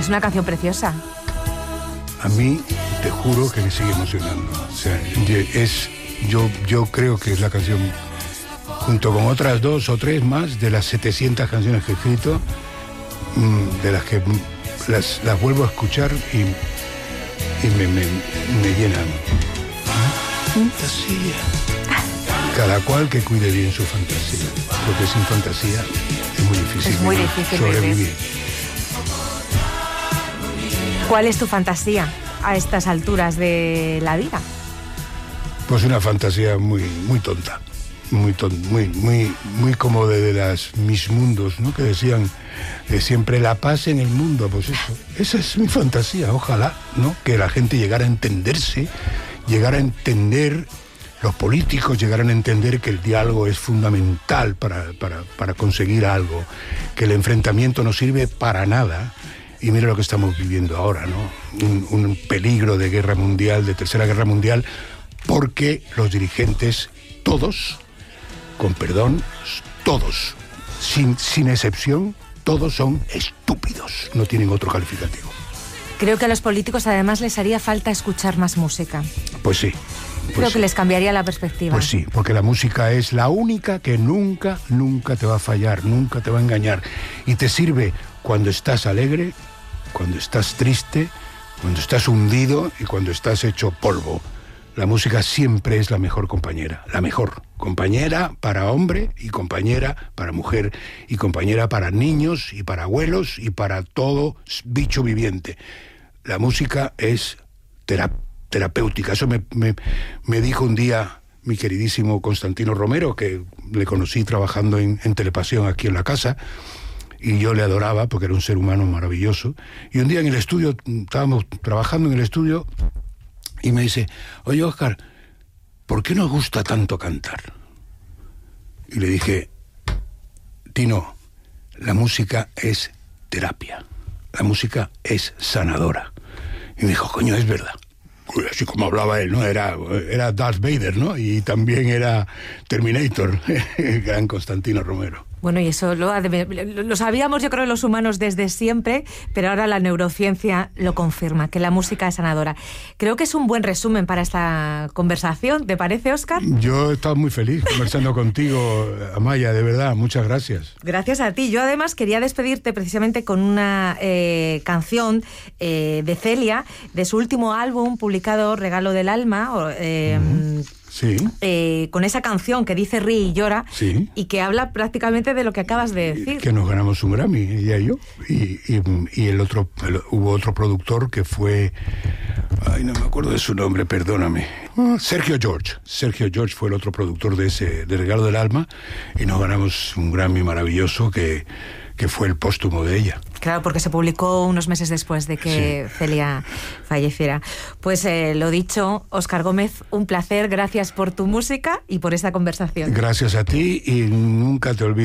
Es una canción preciosa. A mí, te juro que me sigue emocionando. O sea, yo creo que es la canción, junto con otras 2 o 3 más, de las 700 canciones que he escrito, de las que las vuelvo a escuchar y me llenan. Fantasía. Cada cual que cuide bien su fantasía, porque sin fantasía es muy difícil sobrevivir. ¿Cuál es tu fantasía a estas alturas de la vida? Pues una fantasía muy tonta, muy como de las mis mundos, ¿no? Que decían siempre la paz en el mundo, pues eso, esa es mi fantasía, ojalá, ¿no? Que la gente llegara a entenderse, llegara a entender, los políticos llegaran a entender que el diálogo es fundamental para conseguir algo, que el enfrentamiento no sirve para nada. Y mira lo que estamos viviendo ahora, ¿no? Un peligro de guerra mundial, de tercera guerra mundial, porque los dirigentes, todos, con perdón, todos, sin excepción, todos son estúpidos, no tienen otro calificativo. Creo que a los políticos además les haría falta escuchar más música. Pues sí. Creo que les cambiaría la perspectiva. Pues sí, porque la música es la única que nunca te va a fallar, nunca te va a engañar. Y te sirve cuando estás alegre, cuando estás triste, cuando estás hundido y cuando estás hecho polvo. La música siempre es la mejor compañera, la mejor compañera para hombre y compañera para mujer y compañera para niños y para abuelos y para todo bicho viviente. La música es terapéutica. Eso me dijo un día mi queridísimo Constantino Romero, que le conocí trabajando en Telepasión aquí en la casa, y yo le adoraba porque era un ser humano maravilloso. Y un día en el estudio, estábamos trabajando en el estudio, y me dice, oye, Óscar, ¿por qué nos gusta tanto cantar? Y le dije, Tino, la música es terapia, la música es sanadora. Y me dijo, coño, es verdad. Así como hablaba él, ¿no? Era Darth Vader, ¿no? Y también era Terminator, el gran Constantino Romero. Bueno, y eso lo sabíamos, yo creo, los humanos desde siempre, pero ahora la neurociencia lo confirma, que la música es sanadora. Creo que es un buen resumen para esta conversación, ¿te parece, Óscar? Yo he estado muy feliz conversando contigo, Amaya, de verdad, muchas gracias. Gracias a ti. Yo además quería despedirte precisamente con una canción de Celia, de su último álbum publicado, Regalo del Alma, sí. Con esa canción que dice Ríe y llora, sí, y que habla prácticamente de lo que acabas de decir. Que nos ganamos un Grammy, ella y yo. Y hubo otro productor que fue... Ay, no me acuerdo de su nombre, perdóname. Sergio George. Sergio George fue el otro productor de Regalo del Alma, y nos ganamos un Grammy maravilloso que fue el póstumo de ella. Claro, porque se publicó unos meses después de que Celia falleciera. Pues lo dicho, Óscar Gómez, un placer, gracias por tu música y por esta conversación. Gracias a ti, y nunca te olvides